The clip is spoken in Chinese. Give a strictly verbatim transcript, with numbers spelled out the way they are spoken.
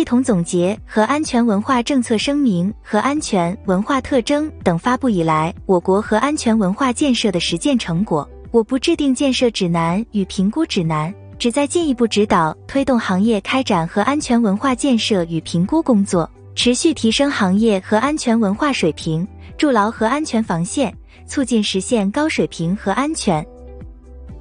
系统总结和安全文化政策声明和安全文化特征等发布以来，我国和安全文化建设的实践成果。我部制定建设指南与评估指南，旨在进一步指导推动行业开展和安全文化建设与评估工作，持续提升行业和安全文化水平，筑牢核安全防线，促进实现高水平和安全、